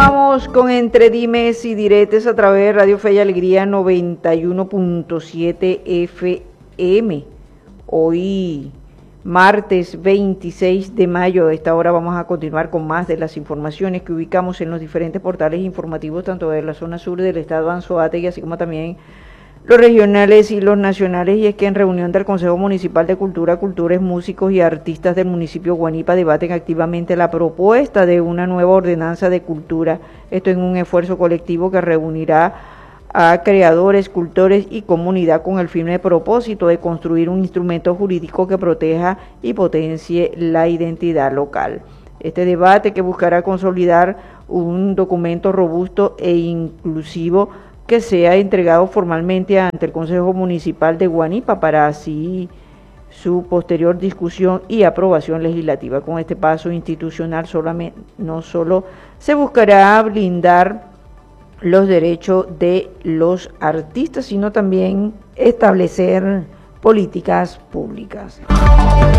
Continuamos con Entre Dimes y Diretes a través de Radio Fe y Alegría 91.7 FM. Hoy, martes 26 de mayo, a esta hora vamos a continuar con más de las informaciones que ubicamos en los diferentes portales informativos, tanto de la zona sur del estado Anzoátegui, así como también los regionales y los nacionales. Y es que en reunión del Consejo Municipal de Cultura, Cultores, Músicos y Artistas del municipio Guanipa debaten activamente la propuesta de una nueva ordenanza de cultura, esto en un esfuerzo colectivo que reunirá a creadores, cultores y comunidad con el firme propósito de construir un instrumento jurídico que proteja y potencie la identidad local. Este debate, que buscará consolidar un documento robusto e inclusivo que sea entregado formalmente ante el Consejo Municipal de Guanipa para así su posterior discusión y aprobación legislativa. Con este paso institucional no solo se buscará blindar los derechos de los artistas, sino también establecer políticas públicas.